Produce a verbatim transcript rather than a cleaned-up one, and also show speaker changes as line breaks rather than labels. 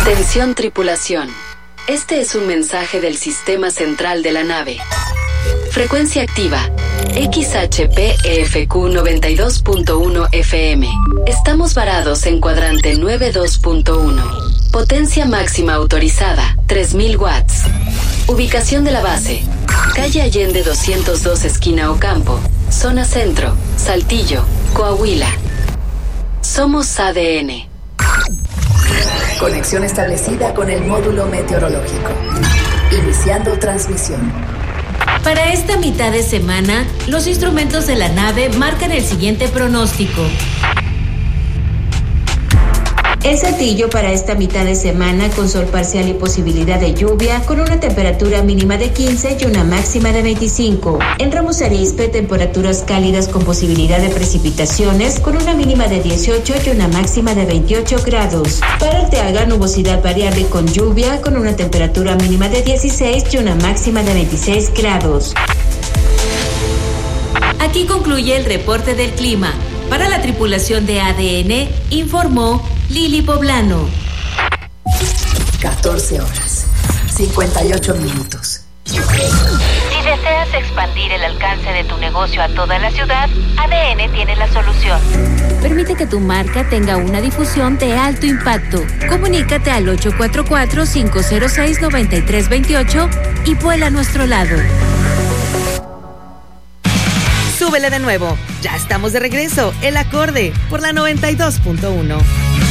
Atención tripulación. Este es un mensaje del sistema central de la nave. Frecuencia activa. X H P E F Q noventa y dos punto uno F M. Estamos varados en cuadrante noventa y dos punto uno. Potencia máxima autorizada, tres mil watts. Ubicación de la base. Calle Allende doscientos dos, esquina Ocampo. Zona Centro, Saltillo, Coahuila. Somos A D N.
Conexión establecida con el módulo meteorológico. Iniciando transmisión.
Para esta mitad de semana, los instrumentos de la nave marcan el siguiente pronóstico. El Saltillo para esta mitad de semana con sol parcial y posibilidad de lluvia, con una temperatura mínima de quince y una máxima de veinticinco. En Ramos Arizpe, temperaturas cálidas con posibilidad de precipitaciones, con una mínima de dieciocho y una máxima de veintiocho grados. Para Arteaga, nubosidad variable con lluvia, con una temperatura mínima de dieciséis y una máxima de veintiséis grados. Aquí concluye el reporte del clima. Para la tripulación de A D N, informó Lili Poblano.
catorce horas, cincuenta y ocho minutos.
Si deseas expandir el alcance de tu negocio a toda la ciudad, A D N tiene la solución.
Permite que tu marca tenga una difusión de alto impacto. Comunícate al ocho cuatro cuatro, cinco cero seis, nueve tres dos ocho y vuela a nuestro lado.
Súbele de nuevo. Ya estamos de regreso. El Acorde por la noventa y dos punto uno.